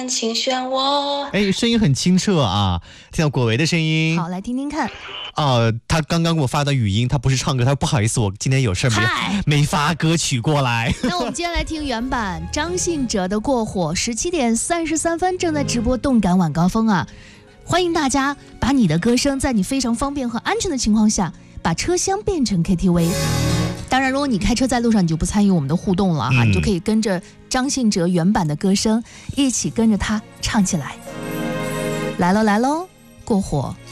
请选我。 哎，声音很清澈啊，听到果维的声音。 好，来听听看。 他刚刚给我发的语音，他不是唱歌，他说不好意思，我今天有事没发歌曲过来。 那我们今天来听原版张信哲的《过火》，17点33分正在直播动感晚高峰啊！欢迎大家把你的歌声在你非常方便和安全的情况下，把车厢变成 KTV。当然，如果你开车在路上，你就不参与我们的互动了哈，你就可以跟着张信哲原版的歌声一起跟着他唱起来。来喽来喽，过火。